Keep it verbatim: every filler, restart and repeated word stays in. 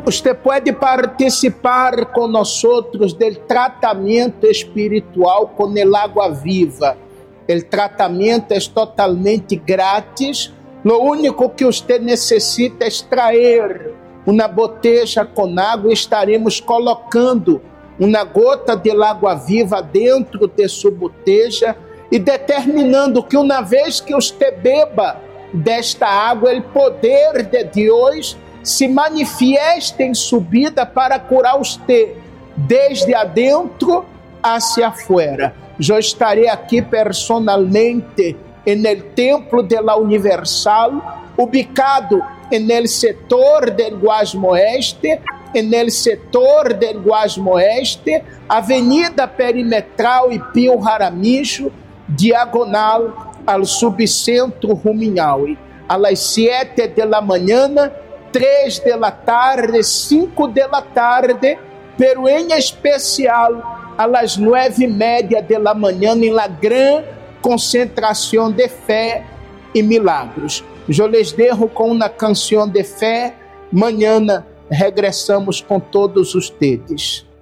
Você pode participar com nós outros do tratamento espiritual com el água viva. O tratamento é totalmente grátis. O único que você necessita é extrair uma botella com água e estaremos colocando uma gota de água viva dentro de sua botella e determinando que uma vez que você beba desta água, o poder de Deus se manifiesta em subida para curar você, desde adentro hacia afuera. Eu estarei aqui personalmente no Templo de la Universal, ubicado no setor del Guasmo Oeste, no setor del Guasmo Oeste, Avenida Perimetral e Pio Jaramillo, diagonal ao subcentro Ruminhaui. A las siete de la mañana, três de la tarde, cinco de la tarde, pero em especial a las nueve e media de la manhã, em la gran concentração de fé e milagros. Eu les dejo com uma canção de fé. Mañana regressamos com todos ustedes.